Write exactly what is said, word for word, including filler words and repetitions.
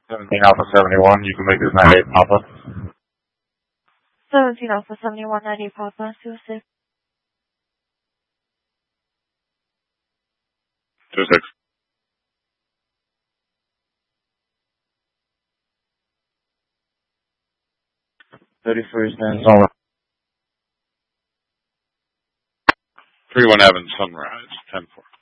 seventeen Alpha seventy-one, you can make this nine eight Papa. seventeen Alpha seventy-one, nine eight Papa, suicide. two six. thirty-first and Zone. three one Evans, Sunrise, ten four.